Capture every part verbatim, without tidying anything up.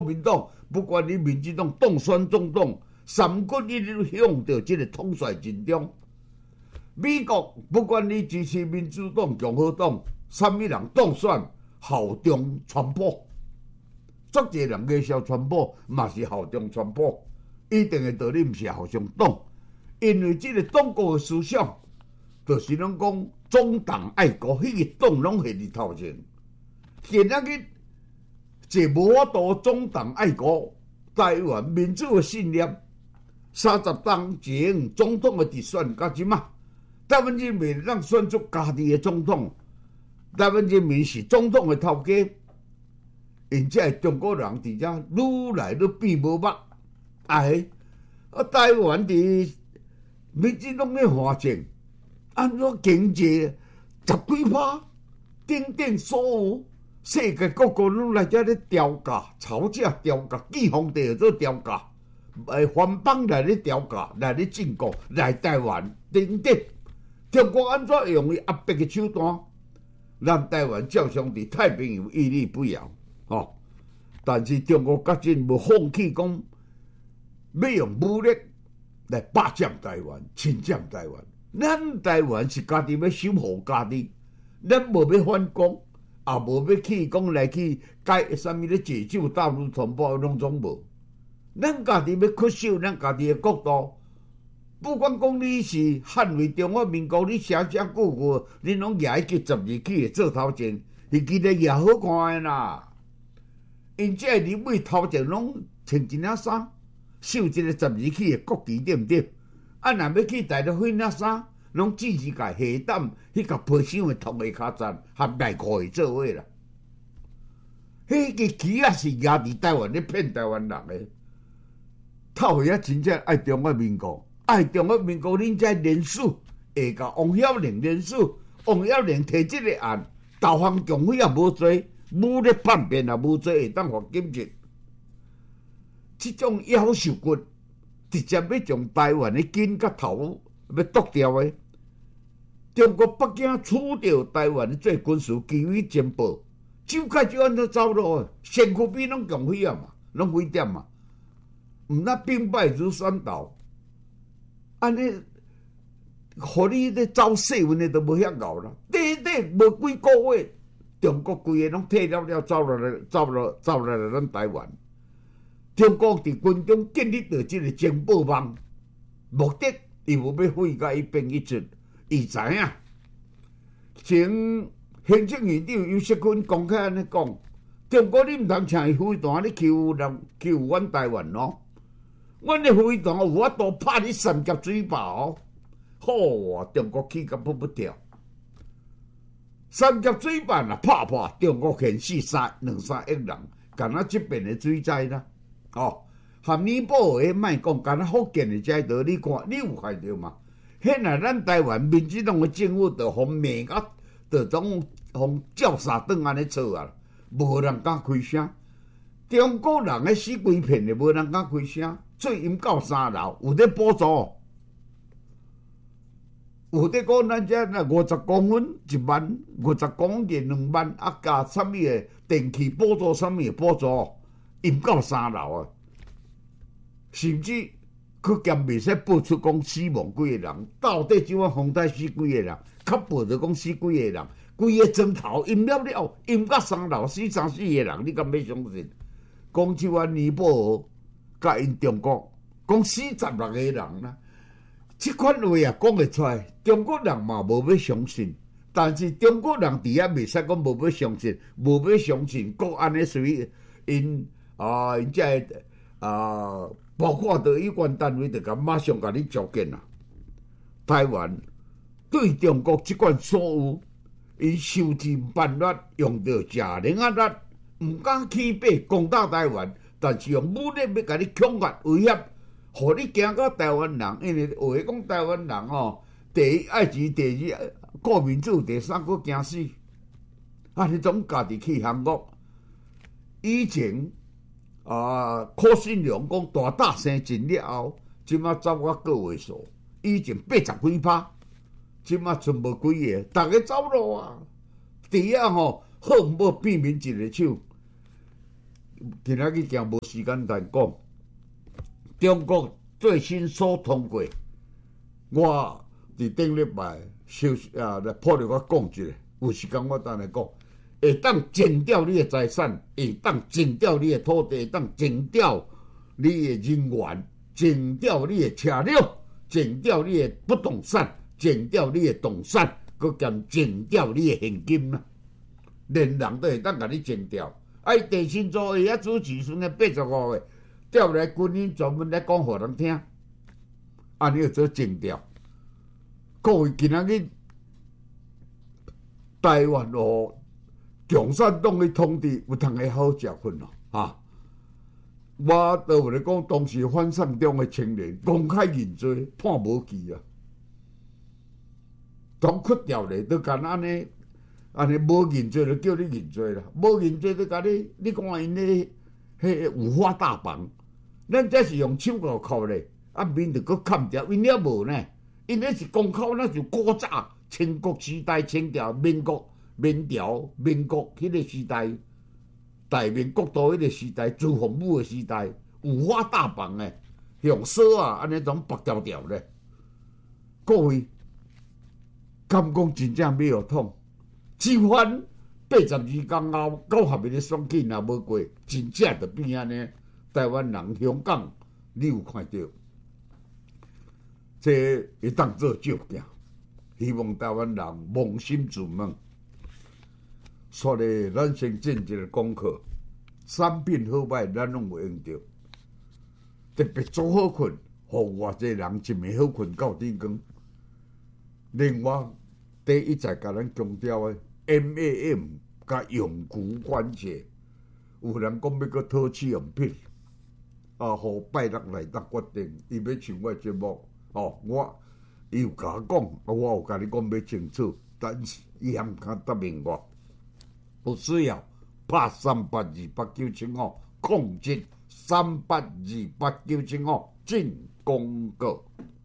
民党，不管你民进党当选总统，三军一直向着这个统帅进中。美国不管你支持民主党、共和党，啥物人当选，效忠川普。足侪人介绍川普，嘛是效忠川普。一定的道理毋是效忠党，因为这个党国的思想，就是拢讲中党爱国，迄、那个党拢系伫头前。现在日这无法度中党爱国，台湾民主的信念，三十当前总统的直选，甲即嘛，台湾人民让选出家己的总统，台湾人民是总统的头家，因这中国人伫遮愈来愈变无目。哎，啊！台湾伫民进党咧发展，安怎经济十几趴，等等所有世界各国拢来遮咧调价、吵架、调价，季皇帝做调价，诶，番邦来咧调价，来咧进口，来台湾等等，中国安怎用伊压迫嘅手段，让台湾照常伫太平洋屹立不摇，哦。但是中国决真无放弃讲。要用武力来霸占台湾、侵占台湾。咱台湾是家己要守护家己，咱无要反攻，也无要去讲来去改啥物咧解救大陆同胞，拢总无。咱家己要恪守咱家己的国度，不管讲你是捍卫中华民国，你写写句句，你拢举一支十二起做头前，伊其实也好看的啦。因这里尾头前拢穿一领衫。绣一个十二起的国旗对毋对？啊，若要去台着粉领衫，拢只是甲下胆迄个皮箱的铜的卡层合内裤的做伙啦。迄个旗啊是压伫台湾咧骗台湾人的，透会啊真正爱中华民国，爱中华民国，恁才联署会甲王晓玲联署，王晓玲提即个案，投降共匪也无做，武力叛变也无做，会当罚金刑。这种夭寿骨，直接要将台湾的根甲头要剁掉的。中国北京处掉台湾做军事基地情报，就开始安怎走路，身躯比拢共匪啊嘛，拢危点嘛。毋那兵败如山倒，安尼，互你咧走细运的都无遐熬啦。短短无几个月，中国规个拢退了了，走落来，走落走落来咱台湾。中国伫军中建立着即个情报网，目的伊无要废甲一兵一卒，伊知影。前行政院长尤锡坤公开安尼讲，中国你毋通请伊飞弹咧欺负人，欺负阮台湾咯。阮的飞弹有法度拍你三甲水坝哦，好啊！中国起甲不不跳，三甲水坝若拍破，中国现死三两三亿人，敢若即边的水灾啦。哦，含尼泊尔卖讲，敢若福建的遮道，你看你有看到嘛？迄若咱台湾民进党的政府着互骂甲，着总互照杀转安尼做啊，无人敢开声。中国人诶死规片的，无人敢开声。最阴到三楼，有咧补助，有咧讲咱遮那五十公分一万，五十公分两万，啊加啥物诶电器补助，啥物诶补助。阴到三楼啊！甚至佢兼未使报出讲死亡几个人，到底怎啊风台死几个人？较报着讲死几个人，规个砖头阴了了，阴到三楼死三四个人，你敢要相信？讲即款尼泊尔甲因中国讲死十六个人啦，即款话啊讲会出来，中国人嘛无要相信。但是中国人伫遐未使讲无要相信，无要相信国安的随因。啊，因这啊，包括着有关单位，着甲马上甲你召见啦。台湾对中国即款所有，因收尽办法，用着假零啊力，毋敢起背攻打台湾，但是用武力要甲你恐吓威胁，互你惊到台湾人。因为话讲台湾人哦，第一爱钱，第二顾民主，第三个惊死。啊，你总家己去韩国，以前。啊，柯信良讲大大生进了后，即马走啊个位数，以前八十几趴，即马剩无几个，逐个走路啊。伫遐吼，好毋好变面一个手， 今仔日行无时间谈讲，中国最新所通过，我伫顶礼拜休息啊，来破着我讲一下，有时间我等来讲，会当净掉你的财产，会当净掉你的土地，会当净掉你的人员，净掉你的车辆，净掉你的不动产，净掉你的动产，佮兼净掉你的现金啦，连人都会当甲你净掉。哎，地震组会遐主持孙的八十五个，调来军营专门来讲互人听，安尼做净掉。各位今仔日台湾哦，共产党的统治有通会好食份咯，哈！我倒有咧讲，当时反送中的青年公开认罪，判无期啊，当屈掉咧，都干安尼。安尼无认罪就叫你认罪啦，无认罪就甲你，你讲因咧迄五花大绑，咱这是用手铐铐咧，啊面就搁砍掉，因了无呢？因咧是公口，那就古早清国时代、清朝、民国、明朝、民国迄个时代，大明国都迄个时代，朱洪武的时代，五花大绑诶，用锁啊安尼种绑条条咧。各位，敢讲真正没有痛？只番八十二天后，九合一的选举若无过，真正就变安尼。台湾人、香港，你有看到？这会当做借鉴，希望台湾人扪心自问。所以，咱先进一个功课，产品好歹咱拢有用到，特别做好困，互偌济人一暝好困到天光。另外，第一再甲咱强调的。M A M 甲永固关节，有人讲要搁讨试用品，啊，互拜六来当决定，伊要上我节目，哦，我伊有甲我讲，我有甲你讲要清楚，但是伊还毋敢答应我，有需要拍三八二八九七五，控制三八二八九七五进公告。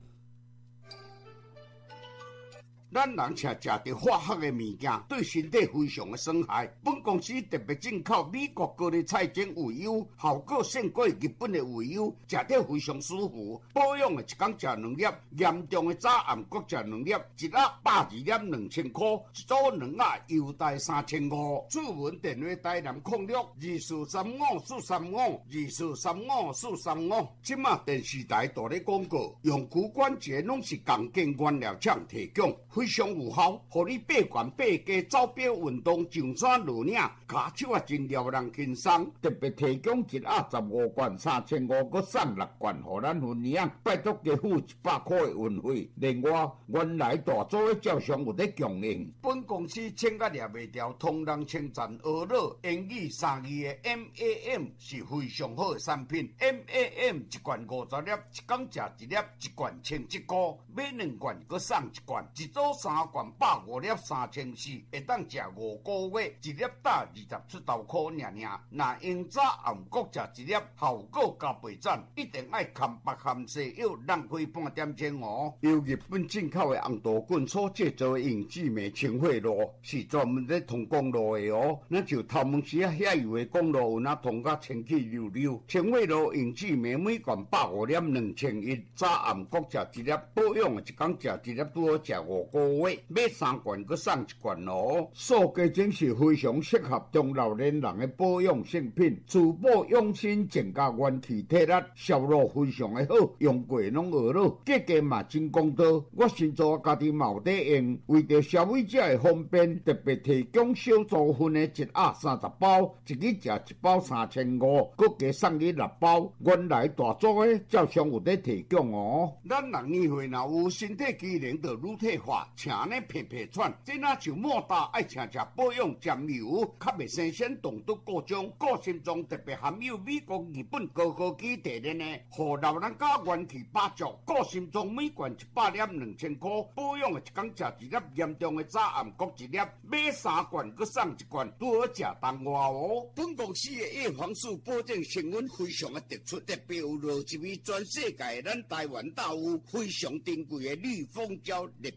咱人常食着化学的物件，对身体非常的损害。本公司特别进口美国高丽菜种鱼油，效果胜过日本的鱼油，食着非常舒服。保养的一工食两粒，严重的早暗各食两粒，一盒百二粒两千块，一组两盒优待三千五。主文电话台南控六二四三五四三五二四三五四三五。即马电视台大咧广告，用骨关节拢是钢筋原料厂提供。非常有效，互你八悬八加走表运动、上山落岭，骹手啊真撩人轻松。特别提供一盒十五罐三千五，搁送六罐，互咱分享。拜托加付一百块的运费。另外，原来大组的照相有咧供应。本公司请甲掠袂掉，同人称赞俄乐英语三字的 M A M 是非常好的产品。M A M 一罐五十粒，一工食一粒，一罐千七块，买两罐搁送一罐，一组。三罐百五粒三千四，会当食五个月，一粒打二十出头块尔尔。若用早暗各食一粒，效果加倍赞，一定爱含白含西药，浪费半点钱哦。由日本进口的红豆棍所制造的永志美清惠露，是专门在通公路的哦。那就头毛时啊，遐油的公路有那通甲清气溜溜。清惠露永志美每罐百五粒两千一，早暗各食一粒，保养的一工食一粒，拄好食五个月。买三罐搁送一罐哦，塑胶精是非常适合中老年人的保养性品，除保养心增加元气体力，效果非常的好，用过拢学了，价格嘛真公道。我先做家己嘛有在用，为着消费者的方便，特别提供小组份的一盒三十包，一日食一包三千五，搁加送你六包。原来大组的照常有在提供哦。咱人年岁若有身体机能就乳退化，请呢皮皮喘，这哪就莫大爱请食保养酱油，较袂生鲜动毒各种，个性中特别含有美国、日本高科技提炼的，互老人家元气百足。个性中每罐一百粒两千块，保养的一工食一粒，严重的早暗各一粒，买三罐搁送一罐，拄好食当外哦。本公司的叶黄素保证成分非常的突出，特别有落一味全世界咱台湾大有非常珍贵的绿蜂胶立方柑。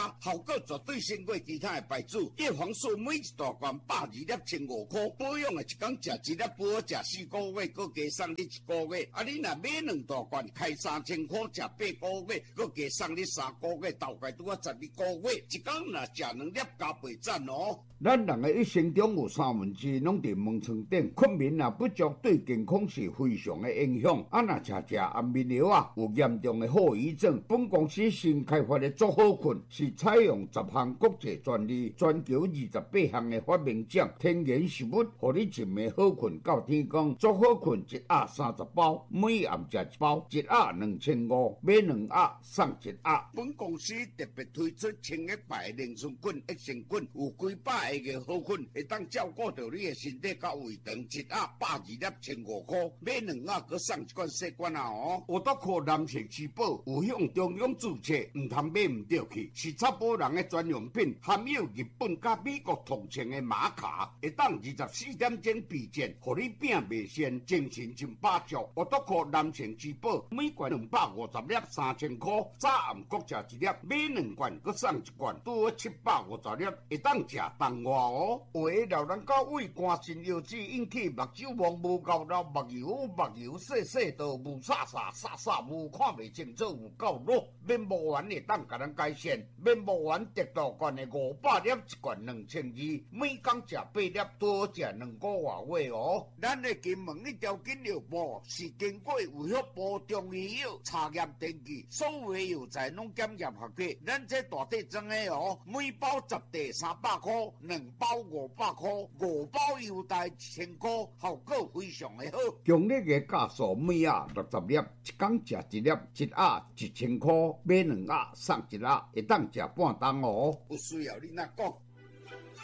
啊，效果绝对胜过其他的牌子。叶黄素每一大罐百二粒千五块，保养的一工食一粒，不好食四个月，佮加送你一个月。啊，你若买两大罐，开三千块，食八个月，佮加送你三个月，大概拄啊十二个月。一工若食两粒加倍赞哦。 咱人的一生中有三分之一拢伫眠床顶，困眠啊不足对健康是非常的影响。啊，若食食安眠药啊，有严重的后遗症。本公司新开发的足好困，是采用十项国际专利，全球二十八项的发明奖，天然食物，互你一暝好困到天光。足好困一盒三十包，每暗食一包，一盒两千五，买两盒送一盒。 本公司特别推出清液牌凝酸菌、益生菌，有几百个嘅好菌，会当照顾到你的身体甲胃肠。一盒百二粒千五块，买两盒佮送一罐细罐啊哦。我都靠男性之宝，有向中央注册，唔通买唔对去，是查甫人的专用品，含有日本甲美国同情的玛卡，会当二十四点钟备战，互你病袂先，精神真饱足。我都靠男性之宝，每罐两百五十粒，三千块，早暗各食一粒，买两罐佮送一罐，拄好七百五十粒，会当食当外哦。有的老人家胃肝肾腰子引起目睭望无够老，目油目油细细道，雾煞煞煞煞雾，看袂清楚，有够弱。面膜丸会当甲咱改善，面膜丸得到罐的五百粒，一罐两千二，每工食八粒，多食两个月月哦。咱的金门一条金药包是经过有效部中医药查验登记，所有的药材拢检验合格。咱这大体装的哦，每包十袋三百块，两包五百块，五包优待一千块，效果非常的好。 强烈的加速，每盒六十粒，一工食一粒，一盒一千块，买两盒送一盒，会当食半冬哦。 有需要你哪讲？